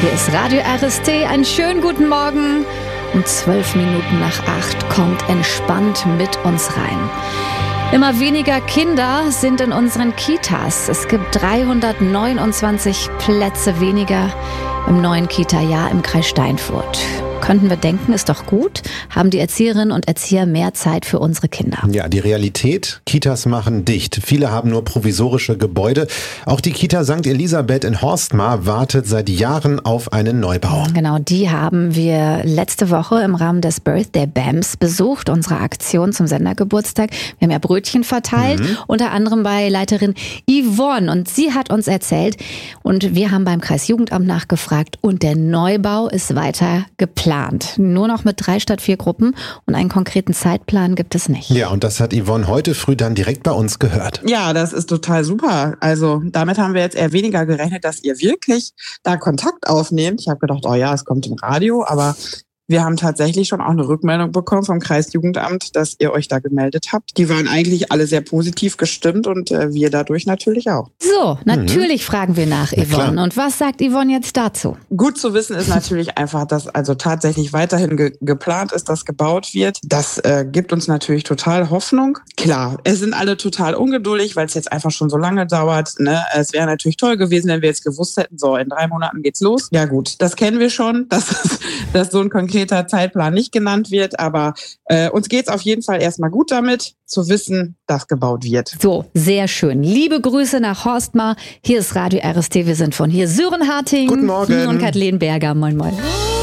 Hier ist Radio RST. Einen schönen guten Morgen. Um 12 Minuten nach 8 kommt entspannt mit uns rein. Immer weniger Kinder sind in unseren Kitas. Es gibt 329 Plätze weniger im neuen Kita-Jahr im Kreis Steinfurt. Könnten wir denken, ist doch gut, haben die Erzieherinnen und Erzieher mehr Zeit für unsere Kinder. Ja, die Realität, Kitas machen dicht. Viele haben nur provisorische Gebäude. Auch die Kita St. Elisabeth in Horstmar wartet seit Jahren auf einen Neubau. Genau, die haben wir letzte Woche im Rahmen des Birthday Bams besucht, unserer Aktion zum Sendergeburtstag. Wir haben ja Brötchen verteilt, unter anderem bei Leiterin Yvonne. Und sie hat uns erzählt, und wir haben beim Kreisjugendamt nachgefragt, und der Neubau ist weiter geplant. Nur noch mit 3 statt 4 Gruppen und einen konkreten Zeitplan gibt es nicht. Ja, und das hat Yvonne heute früh dann direkt bei uns gehört. Ja, das ist total super. Also damit haben wir jetzt eher weniger gerechnet, dass ihr wirklich da Kontakt aufnehmt. Ich habe gedacht, oh ja, es kommt im Radio, aber wir haben tatsächlich schon auch eine Rückmeldung bekommen vom Kreisjugendamt, dass ihr euch da gemeldet habt. Die waren eigentlich alle sehr positiv gestimmt und wir dadurch natürlich auch. So, natürlich fragen wir nach Yvonne. Und was sagt Yvonne jetzt dazu? Gut zu wissen ist natürlich einfach, dass also tatsächlich weiterhin geplant ist, dass gebaut wird. Das gibt uns natürlich total Hoffnung. Klar, es sind alle total ungeduldig, weil es jetzt einfach schon so lange dauert. Ne? Es wäre natürlich toll gewesen, wenn wir jetzt gewusst hätten, so in 3 Monaten geht's los. Ja gut, das kennen wir schon, dass so ein konkreter Zeitplan nicht genannt wird, aber uns geht's auf jeden Fall erstmal gut damit, zu wissen, dass gebaut wird. So, sehr schön. Liebe Grüße nach Horstmar. Hier ist Radio RST. Wir sind von hier Sören Harting Guten Morgen. Und Kathleen Berger. Moin, moin.